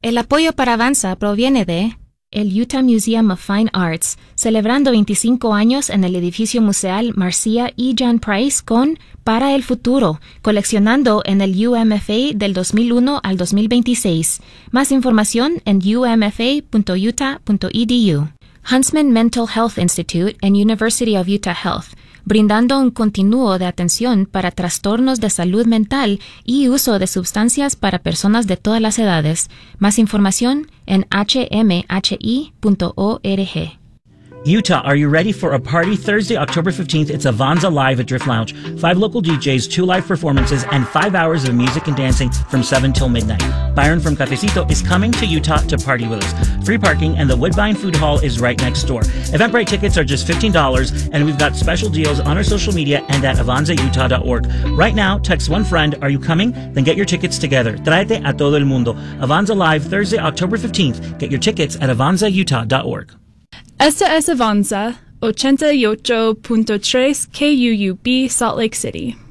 El apoyo para Avanza proviene de el Utah Museum of Fine Arts, celebrando 25 años en el edificio museal Marcia E. John Price con Para el Futuro, coleccionando en el UMFA del 2001 al 2026. Más información en umfa.utah.edu. Huntsman Mental Health Institute and University of Utah Health, brindando un continuo de atención para trastornos de salud mental y uso de sustancias para personas de todas las edades. Más información en hmhi.org. Utah, are you ready for a party? Thursday, October 15th, it's Avanza Live at Drift Lounge. 5 local DJs, 2 live performances, and 5 hours of music and dancing from 7 till midnight. Byron from Cafecito is coming to Utah to party with us. Free parking and the Woodbine Food Hall is right next door. Eventbrite tickets are just $15, and we've got special deals on our social media and at avanzautah.org. Right now, text one friend, are you coming? Then get your tickets together. Tráete a todo el mundo. Avanza Live, Thursday, October 15th. Get your tickets at avanzautah.org. Esta es Avanza, 88.3 KUUB, Salt Lake City.